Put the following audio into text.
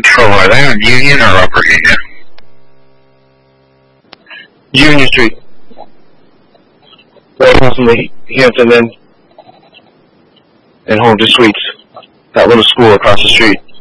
Control, are they on Union or Upper Union? Union Street. Right from the Hampton Inn and Home to Suites. That little school across the street.